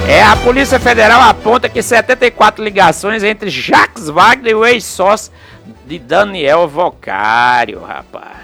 A Polícia Federal aponta que 74 ligações entre Jacques Wagner e o ex-sócio de Daniel Vocário, rapaz.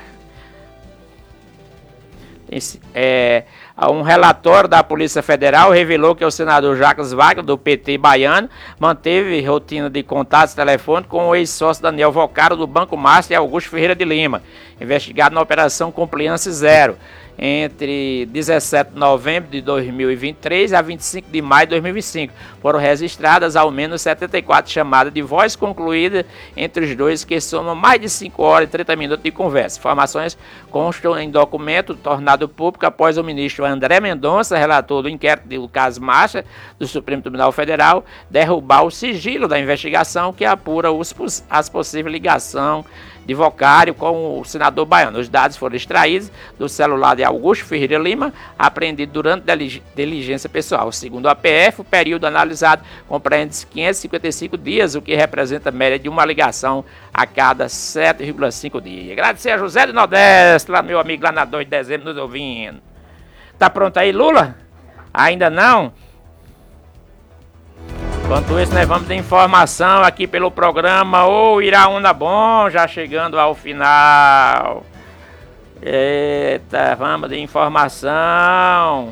Um relatório da Polícia Federal revelou que o senador Jacques Wagner, do PT baiano, manteve rotina de contatos telefônicos com o ex-sócio Daniel Vocário do Banco Master e Augusto Ferreira de Lima, investigado na Operação Compliance Zero, entre 17 de novembro de 2023 a 25 de maio de 2025. Foram registradas ao menos 74 chamadas de voz concluídas entre os dois, que somam mais de 5 horas e 30 minutos de conversa. Informações constam em documento tornado público após o ministro André Mendonça, relator do inquérito do caso Marcha do Supremo Tribunal Federal, derrubar o sigilo da investigação que apura as possíveis ligações de Vocário com o senador baiano. Os dados foram extraídos do celular de Augusto Ferreira Lima, apreendido durante diligência pessoal. Segundo a PF, o período analisado compreende 555 dias, o que representa a média de uma ligação a cada 7,5 dias. Agradecer a José de Nordeste, lá, meu amigo lá na 2 de dezembro, nos ouvindo. Tá pronto aí, Lula? Ainda não? Enquanto isso, nós vamos de informação aqui pelo programa Iraúna Bom, já chegando ao final. Eita, vamos de informação.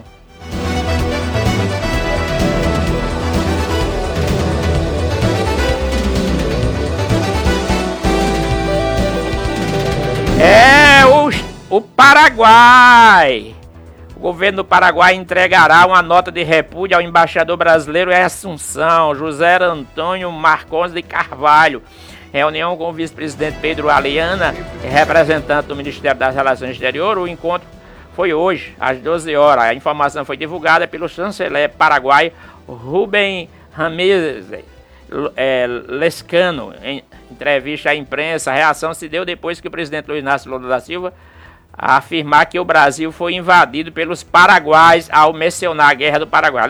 O Paraguai. O governo do Paraguai entregará uma nota de repúdio ao embaixador brasileiro em Assunção, José Antônio Marcos de Carvalho. Reunião com o vice-presidente Pedro Aliana, representante do Ministério das Relações Exteriores. O encontro foi hoje, às 12 horas. A informação foi divulgada pelo chanceler paraguaio Rubem Ramírez Lescano. Em entrevista à imprensa, a reação se deu depois que o presidente Luiz Inácio Lula da Silva afirmar que o Brasil foi invadido pelos paraguaios ao mencionar a guerra do Paraguai.